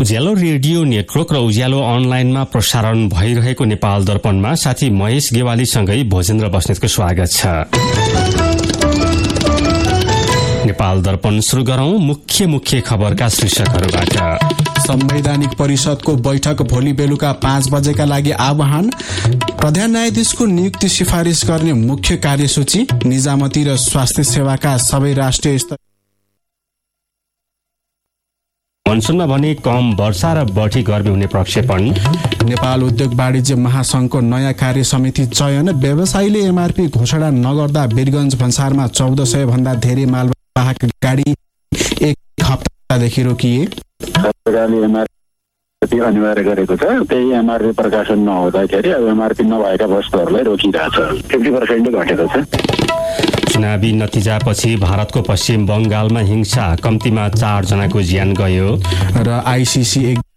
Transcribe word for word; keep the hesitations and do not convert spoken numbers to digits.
उज्यालो radio network र उज्यालो अनलाइनमा प्रसारण भइरहेको नेपाल दर्पणमा साथी महेश गेवालीसँगै भोजेन्द्र बस्नेतको स्वागत छ। नेपाल दर्पण सुरु गरौं मुख्य मुख्य खबरका शीर्षकहरूबाट। संवैधानिक परिषदको बैठक भोलि बेलुका पाँच बजेका लागि आह्वान। प्रधान न्यायाधीशको नियुक्ति सिफारिस गर्ने मुख्य कार्यसूची। निजामती र स्वास्थ्य सेवाका सबै राष्ट्रिय स्तर। मनसुनमा भने कम वर्षा र बढी गर्मी हुने प्रक्षेपण। नेपाल उद्योग वाणिज्य महासंघको नयाँ कार्य समिति चयन। व्यवसायीले एमआरपी घोषणा नगर्दा वीरगंज भन्सारमा चौध सय भन्दा धेरै मालवाहक गाडी एक हप्तादेखि रोकिए। सरकारले एमआरपी अनिवार्य गरेको छ, त्यही एमआरपी प्रकाशन नहुँदाखेरि अब एमआरपी नभएका वस्तुहरूलाई रोकिरहेछ। फिफ्टी पर्सेन्ट घटेको छ। चुनावी नतिजापछि भारतको पश्चिम बंगालमा हिंसा, कम्तीमा चार जनाको ज्यान गयो। र आइसिसी